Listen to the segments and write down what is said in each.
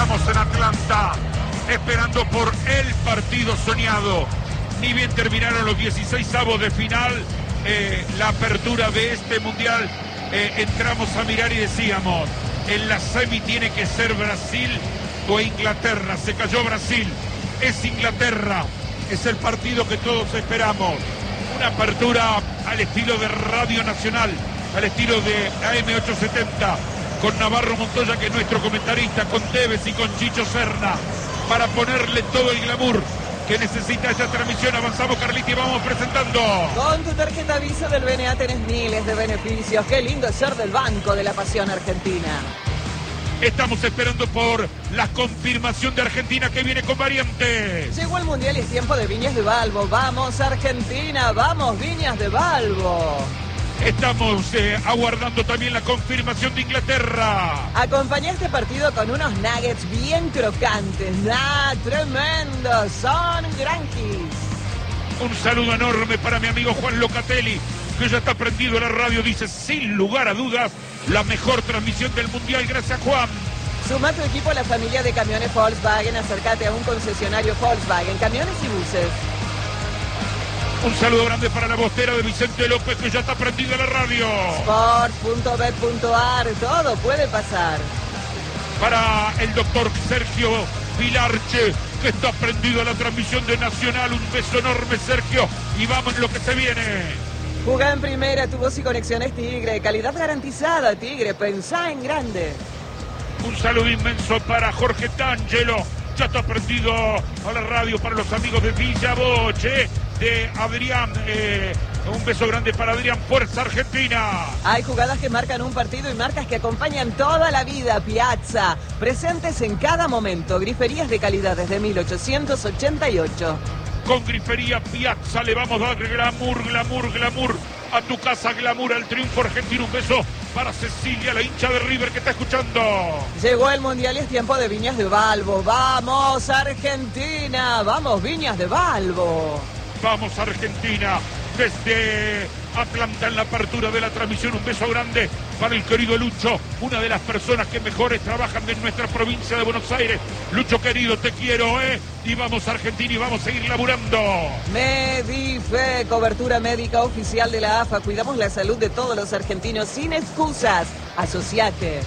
Estamos en Atlanta, esperando por el partido soñado. Ni bien terminaron los 16avos de final, la apertura de este mundial, entramos a mirar y decíamos, en la semi tiene que ser Brasil o Inglaterra. Se cayó Brasil, es Inglaterra, es el partido que todos esperamos. Una apertura al estilo de Radio Nacional, al estilo de AM870, con Navarro Montoya, que es nuestro comentarista, con Tevez y con Chicho Serna, para ponerle todo el glamour que necesita esta transmisión. Avanzamos, Carliti, vamos presentando. Con tu tarjeta Visa del BNA tenés miles de beneficios. Qué lindo es ser del Banco de la Pasión Argentina. Estamos esperando por la confirmación de Argentina, que viene con variantes. Llegó el Mundial y es tiempo de Viñas de Balbo. ¡Vamos, Argentina! ¡Vamos, Viñas de Balbo! Estamos aguardando también la confirmación de Inglaterra. Acompañá este partido con unos nuggets bien crocantes. ¡Tremendos! Son granjis. Un saludo enorme para mi amigo Juan Locatelli, que ya está prendido a la radio. Dice, sin lugar a dudas, la mejor transmisión del Mundial. Gracias, Juan. Suma tu equipo a la familia de camiones Volkswagen. Acércate a un concesionario Volkswagen, camiones y buses. Un saludo grande para la bostera de Vicente López, que ya está prendido a la radio. Sport.bet.ar, todo puede pasar. Para el doctor Sergio Vilarche, que está prendido a la transmisión de Nacional. Un beso enorme, Sergio, y vamos en lo que se viene. Jugá en primera, tu voz y conexiones Tigre, calidad garantizada, Tigre, pensá en grande. Un saludo inmenso para Jorge Tangelo, ya está prendido a la radio. Para los amigos de Villa Boche, de Adrián, un beso grande para Adrián. Fuerza Argentina. Hay jugadas que marcan un partido y marcas que acompañan toda la vida. Piazza, presentes en cada momento, griferías de calidad desde 1888. Con Grifería Piazza le vamos a dar glamour, glamour, glamour a tu casa, glamour al triunfo argentino. Un beso para Cecilia, la hincha de River, que está escuchando. Llegó el Mundial y es tiempo de Viñas de Balbo. ¡Vamos, Argentina! ¡Vamos, Viñas de Balbo! Vamos, Argentina, desde Atlanta en la apertura de la transmisión. Un beso grande para el querido Lucho, una de las personas que mejores trabajan en nuestra provincia de Buenos Aires. Lucho querido, te quiero, y vamos, Argentina, y vamos a seguir laburando. Medife, cobertura médica oficial de la AFA. Cuidamos la salud de todos los argentinos sin excusas. Asociate.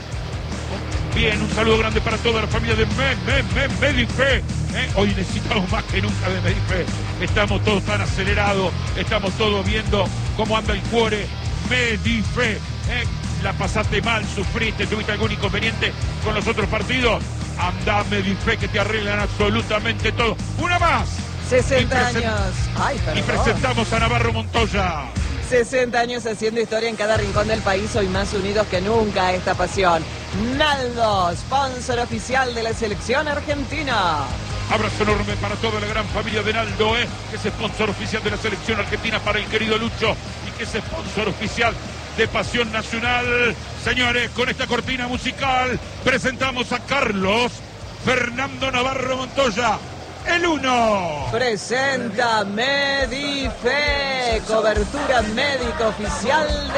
Bien, un saludo grande para toda la familia de Medife. Hoy necesitamos más que nunca de Medife. Estamos todos tan acelerados, estamos todos viendo cómo anda el cuore. Medife, la pasaste mal, sufriste, tuviste algún inconveniente con los otros partidos. Anda, Medife, que te arreglan absolutamente todo. ¡Una más! 60 años. Ay, perdón. Y presentamos a Navarro Montoya. 60 años haciendo historia en cada rincón del país, hoy más unidos que nunca esta pasión. Naldo, sponsor oficial de la selección argentina. Abrazo enorme para toda la gran familia de Naldo, que es sponsor oficial de la selección argentina, para el querido Lucho, y que es sponsor oficial de Pasión Nacional. Señores, con esta cortina musical presentamos a Carlos Fernando Navarro Montoya, el 1. Presenta Medife, cobertura médica oficial de